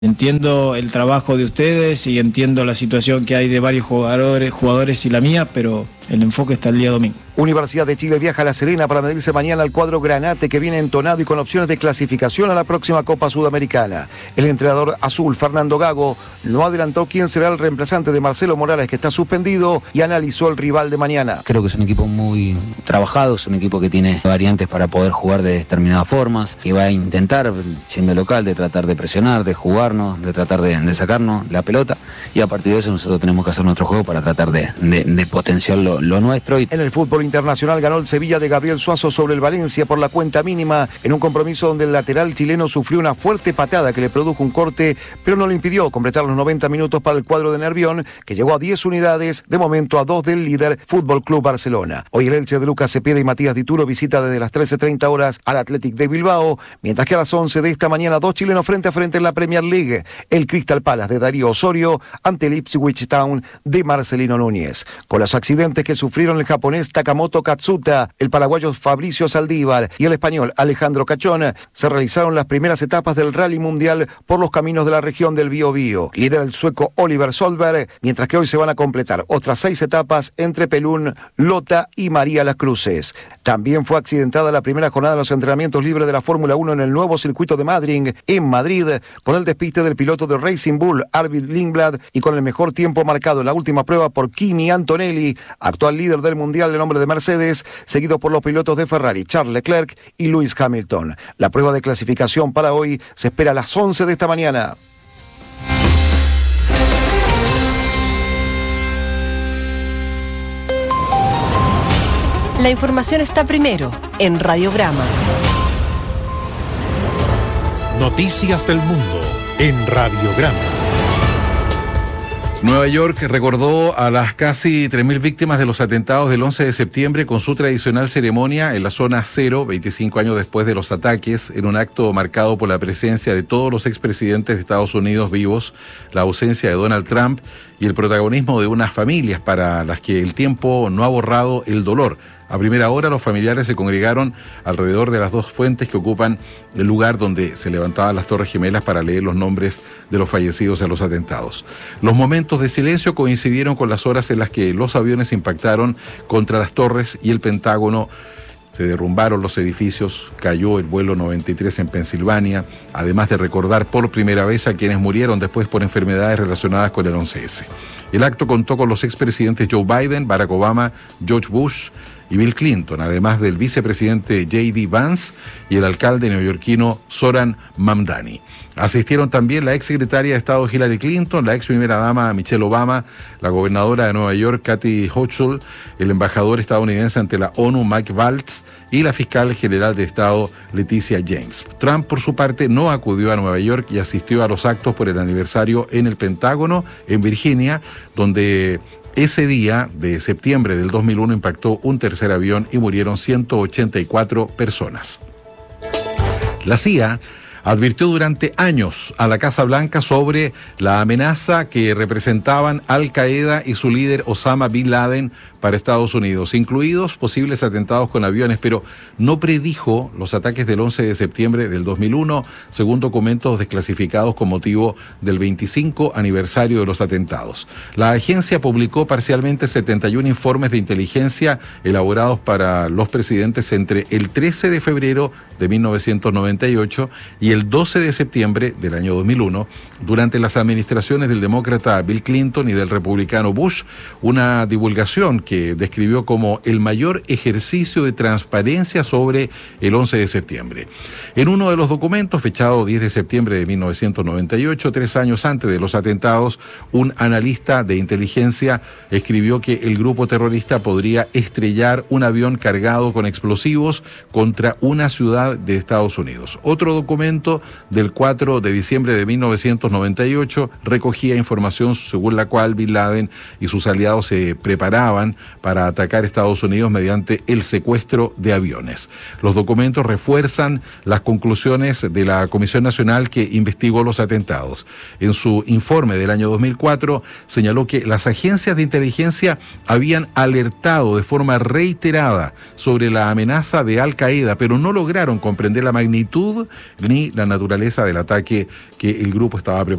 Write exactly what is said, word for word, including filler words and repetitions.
Entiendo el trabajo de ustedes y entiendo la situación que hay de varios jugadores, jugadores y la mía, pero el enfoque está el día domingo. Universidad de Chile viaja a La Serena para medirse mañana al cuadro Granate, que viene entonado y con opciones de clasificación a la próxima Copa Sudamericana. El entrenador azul, Fernando Gago, no adelantó quién será el reemplazante de Marcelo Morales, que está suspendido, y analizó el rival de mañana. Creo que es un equipo muy trabajado, es un equipo que tiene variantes para poder jugar de determinadas formas, que va a intentar, siendo local, de tratar de presionar, de jugarnos, de tratar de, de sacarnos la pelota, y a partir de eso nosotros tenemos que hacer nuestro juego para tratar de, de, de potenciar lo, lo nuestro. Y... En el fútbol internacional ganó el Sevilla de Gabriel Suazo sobre el Valencia por la cuenta mínima, en un compromiso donde el lateral chileno sufrió una fuerte patada que le produjo un corte, pero no le impidió completar los noventa minutos para el cuadro de Nervión, que llegó a diez unidades, de momento a dos del líder Fútbol Club Barcelona. Hoy el Elche de Lucas Cepeda y Matías Dituro visita desde las trece treinta horas al Athletic de Bilbao, mientras que a las once de esta mañana dos chilenos frente a frente en la Premier League, el Crystal Palace de Darío Osorio ante el Ipswich Town de Marcelino Núñez. Con los accidentes que sufrieron el japonés Takamoto Katsuta, el paraguayo Fabricio Saldívar y el español Alejandro Cachón, se realizaron las primeras etapas del Rally Mundial por los caminos de la región del Biobío. Lidera el sueco Oliver Solberg, mientras que hoy se van a completar otras seis etapas entre Pelún, Lota y María Las Cruces. También fue accidentada la primera jornada de los entrenamientos libres de la Fórmula uno en el nuevo circuito de Madrid, en Madrid, con el despiste del piloto de Racing Bull, Arvid Lindblad, y con el mejor tiempo marcado en la última prueba por Kimi Antonelli, actual líder del Mundial en nombre de Mercedes, seguido por los pilotos de Ferrari, Charles Leclerc y Lewis Hamilton. La prueba de clasificación para hoy se espera a las once de esta mañana. La información está primero en Radiograma. Noticias del mundo en Radiograma. Nueva York recordó a las casi tres mil víctimas de los atentados del once de septiembre con su tradicional ceremonia en la zona cero, veinticinco años después de los ataques, en un acto marcado por la presencia de todos los expresidentes de Estados Unidos vivos, la ausencia de Donald Trump y el protagonismo de unas familias para las que el tiempo no ha borrado el dolor. A primera hora, los familiares se congregaron alrededor de las dos fuentes que ocupan el lugar donde se levantaban las Torres Gemelas para leer los nombres de los fallecidos en los atentados. Los momentos de silencio coincidieron con las horas en las que los aviones impactaron contra las torres y el Pentágono. Se derrumbaron los edificios, cayó el vuelo noventa y tres en Pensilvania, además de recordar por primera vez a quienes murieron después por enfermedades relacionadas con el once ese. El acto contó con los expresidentes Joe Biden, Barack Obama, George Bush y Bill Clinton, además del vicepresidente J D Vance y el alcalde neoyorquino Zoran Mamdani. Asistieron también la exsecretaria de Estado Hillary Clinton, la ex primera dama Michelle Obama, la gobernadora de Nueva York Kathy Hochul, el embajador estadounidense ante la ONU Mike Waltz y la fiscal general de Estado Leticia James. Trump, por su parte, no acudió a Nueva York y asistió a los actos por el aniversario en el Pentágono, en Virginia, donde ese día de septiembre del dos mil uno impactó un tercer avión y murieron ciento ochenta y cuatro personas. La C I A advirtió durante años a la Casa Blanca sobre la amenaza que representaban Al Qaeda y su líder Osama Bin Laden para Estados Unidos, incluidos posibles atentados con aviones, pero no predijo los ataques del once de septiembre del dos mil uno, según documentos desclasificados con motivo del veinticinco aniversario de los atentados. La agencia publicó parcialmente setenta y uno informes de inteligencia elaborados para los presidentes entre el trece de febrero de mil novecientos noventa y ocho y el doce de septiembre del año dos mil uno, durante las administraciones del demócrata Bill Clinton y del republicano Bush, una divulgación que que describió como el mayor ejercicio de transparencia sobre el once de septiembre. En uno de los documentos, fechado diez de septiembre de mil novecientos noventa y ocho, tres años antes de los atentados, un analista de inteligencia escribió que el grupo terrorista podría estrellar un avión cargado con explosivos contra una ciudad de Estados Unidos. Otro documento del cuatro de diciembre de mil novecientos noventa y ocho recogía información según la cual Bin Laden y sus aliados se preparaban para atacar Estados Unidos mediante el secuestro de aviones. Los documentos refuerzan las conclusiones de la Comisión Nacional que investigó los atentados. En su informe del año dos mil cuatro señaló que las agencias de inteligencia habían alertado de forma reiterada sobre la amenaza de Al Qaeda, pero no lograron comprender la magnitud ni la naturaleza del ataque que el grupo estaba preparando.